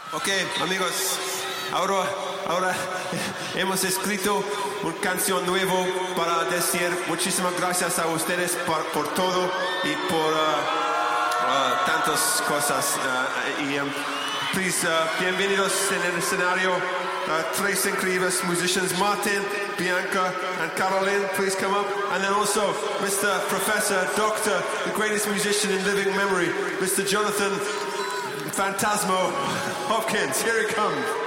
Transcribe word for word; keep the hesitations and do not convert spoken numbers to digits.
Ok, amigos, ahora, ahora hemos escrito una canción nueva para decir muchísimas gracias a ustedes por, por todo y por uh, uh, tantas cosas. Uh, y, um, please, uh, bienvenidos en el escenario. Uh, tres incredibles musicians, Martin, Bianca, and Caroline, please come up. And then also Mister Professor, Doctor, the greatest musician in living memory, Mister Jonathan Phantasmo Hopkins. Here he comes.